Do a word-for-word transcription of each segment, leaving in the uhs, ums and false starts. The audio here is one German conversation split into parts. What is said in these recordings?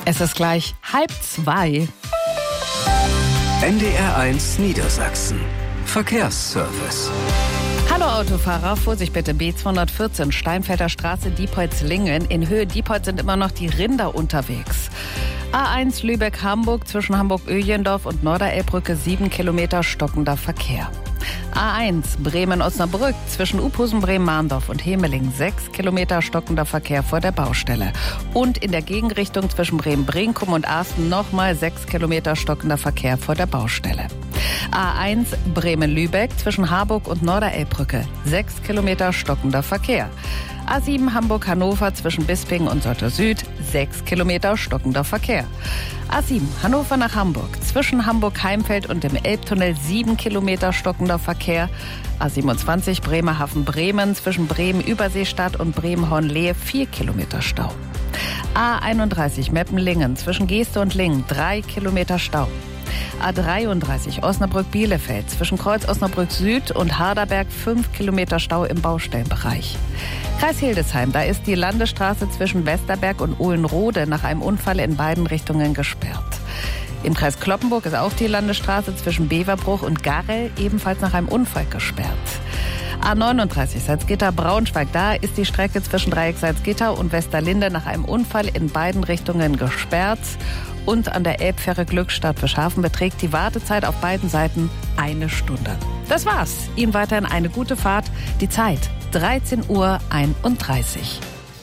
Es ist gleich halb zwei. N D R eins Niedersachsen. Verkehrsservice. Hallo Autofahrer, Vorsicht bitte, B zweihundertvierzehn, Steinfelder Straße, Diepholz-Lingen. In Höhe Diepholz sind immer noch die Rinder unterwegs. A eins Lübeck-Hamburg zwischen Hamburg-Öjendorf und Norderelbbrücke, sieben Kilometer stockender Verkehr. A eins Bremen-Osnabrück zwischen Uphusen, Bremen-Mahndorf und Hemeling, sechs Kilometer stockender Verkehr vor der Baustelle. Und in der Gegenrichtung zwischen Bremen-Brinkum und Asten nochmal sechs Kilometer stockender Verkehr vor der Baustelle. A eins Bremen-Lübeck zwischen Harburg und Norderelbbrücke, sechs Kilometer stockender Verkehr. A sieben Hamburg-Hannover zwischen Bisping und Sotter Süd, sechs Kilometer stockender Verkehr. A sieben Hannover nach Hamburg zwischen Hamburg-Heimfeld und dem Elbtunnel, sieben Kilometer stockender Verkehr. A siebenundzwanzig Bremerhaven-Bremen zwischen Bremen-Überseestadt und Bremen-Hornlehe, vier Kilometer Stau. A einunddreißig Meppen-Lingen zwischen Geeste und Lingen, drei Kilometer Stau. A dreiunddreißig Osnabrück-Bielefeld zwischen Kreuz Osnabrück Süd und Harderberg, fünf Kilometer Stau im Baustellenbereich. Kreis Hildesheim, da ist die Landesstraße zwischen Westerberg und Uhlenrode nach einem Unfall in beiden Richtungen gesperrt. Im Kreis Cloppenburg ist auch die Landesstraße zwischen Beverbruch und Garrel ebenfalls nach einem Unfall gesperrt. A neununddreißig Salzgitter-Braunschweig, da ist die Strecke zwischen Dreieck Salzgitter und Westerlinde nach einem Unfall in beiden Richtungen gesperrt. Und an der Elbfähre Glückstadt Fischhafen beträgt die Wartezeit auf beiden Seiten eine Stunde. Das war's. Ihnen weiterhin eine gute Fahrt. Die Zeit dreizehn Uhr einunddreißig.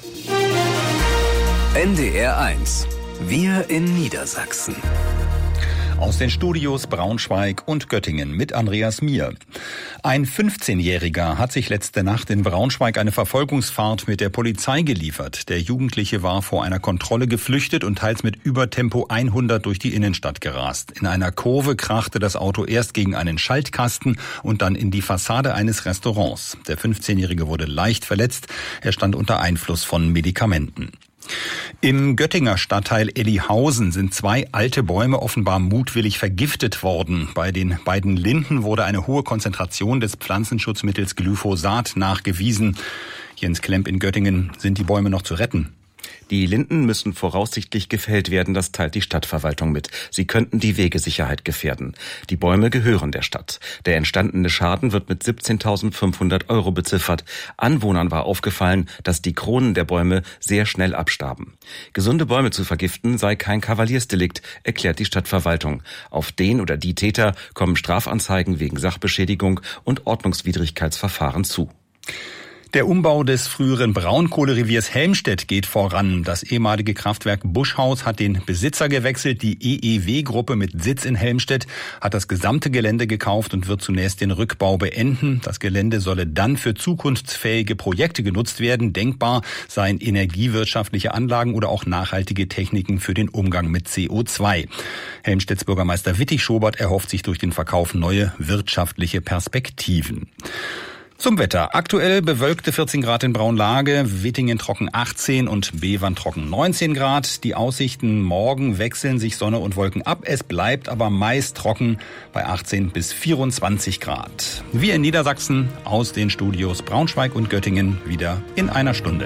N D R eins. Wir in Niedersachsen. Aus den Studios Braunschweig und Göttingen mit Andreas Mier. Ein fünfzehnjähriger hat sich letzte Nacht in Braunschweig eine Verfolgungsfahrt mit der Polizei geliefert. Der Jugendliche war vor einer Kontrolle geflüchtet und teils mit Übertempo hundert durch die Innenstadt gerast. In einer Kurve krachte das Auto erst gegen einen Schaltkasten und dann in die Fassade eines Restaurants. Der fünfzehnjährige wurde leicht verletzt. Er stand unter Einfluss von Medikamenten. Im Göttinger Stadtteil Ellihausen sind zwei alte Bäume offenbar mutwillig vergiftet worden. Bei den beiden Linden wurde eine hohe Konzentration des Pflanzenschutzmittels Glyphosat nachgewiesen. Jens Klemp in Göttingen, sind die Bäume noch zu retten? Die Linden müssen voraussichtlich gefällt werden, das teilt die Stadtverwaltung mit. Sie könnten die Wegesicherheit gefährden. Die Bäume gehören der Stadt. Der entstandene Schaden wird mit siebzehntausendfünfhundert Euro beziffert. Anwohnern war aufgefallen, dass die Kronen der Bäume sehr schnell abstarben. Gesunde Bäume zu vergiften sei kein Kavaliersdelikt, erklärt die Stadtverwaltung. Auf den oder die Täter kommen Strafanzeigen wegen Sachbeschädigung und Ordnungswidrigkeitsverfahren zu. Der Umbau des früheren Braunkohlereviers Helmstedt geht voran. Das ehemalige Kraftwerk Buschhaus hat den Besitzer gewechselt. Die E E W-Gruppe mit Sitz in Helmstedt hat das gesamte Gelände gekauft und wird zunächst den Rückbau beenden. Das Gelände solle dann für zukunftsfähige Projekte genutzt werden. Denkbar seien energiewirtschaftliche Anlagen oder auch nachhaltige Techniken für den Umgang mit C O zwei. Helmstedts Bürgermeister Wittig-Schobert erhofft sich durch den Verkauf neue wirtschaftliche Perspektiven. Zum Wetter. Aktuell bewölkte vierzehn Grad in Braunlage, Wittingen trocken achtzehn und Bevern trocken neunzehn Grad. Die Aussichten morgen wechseln sich Sonne und Wolken ab. Es bleibt aber meist trocken bei achtzehn bis vierundzwanzig Grad. Wir in Niedersachsen aus den Studios Braunschweig und Göttingen wieder in einer Stunde.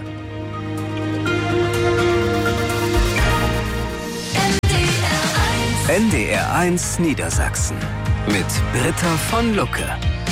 N D R eins Niedersachsen mit Britta von Lucke.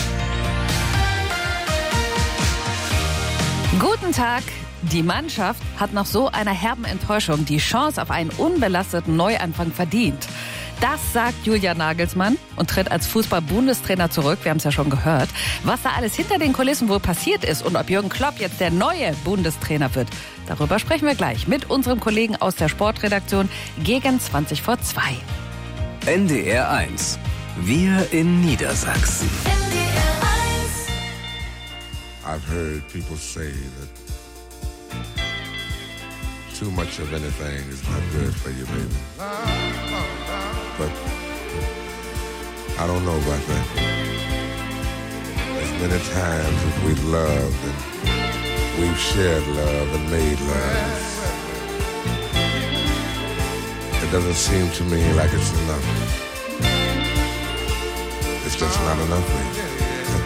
Guten Tag. Die Mannschaft hat nach so einer herben Enttäuschung die Chance auf einen unbelasteten Neuanfang verdient. Das sagt Julian Nagelsmann und tritt als Fußball-Bundestrainer zurück. Wir haben es ja schon gehört. Was da alles hinter den Kulissen wohl passiert ist und ob Jürgen Klopp jetzt der neue Bundestrainer wird, darüber sprechen wir gleich mit unserem Kollegen aus der Sportredaktion gegen zwanzig vor zwei. N D R eins. Wir in Niedersachsen. I've heard people say that too much of anything is not good for you, baby. But I don't know about that. As many times as we've loved and we've shared love and made love, it doesn't seem to me like it's enough. It's just not enough, baby.